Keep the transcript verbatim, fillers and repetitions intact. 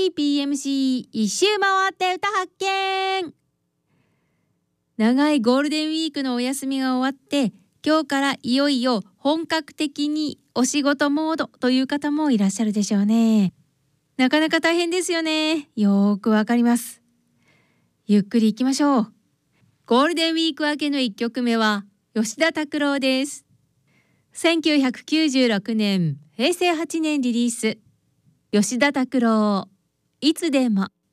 ーピーエムシー 一周回って歌発見。長いゴールデンウィークのお休みが終わって、今日からいよいよ本格的にお仕事モードという方もいらっしゃるでしょうね。なかなか大変ですよね。よーくわかります。ゆっくり行きましょう。ゴールデンウィーク明けのいっきょくめは吉田拓郎です。せんきゅうひゃくきゅうじゅうろくねん、へいせいはちねんリリース。吉田拓郎、いつでも。